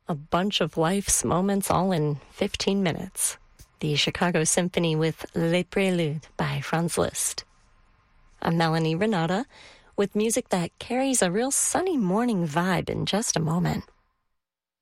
A bunch of life's moments all in 15 minutes. The Chicago Symphony with Les Préludes by Franz Liszt. I'm Melanie Renata with music that carries a real sunny morning vibe in just a moment.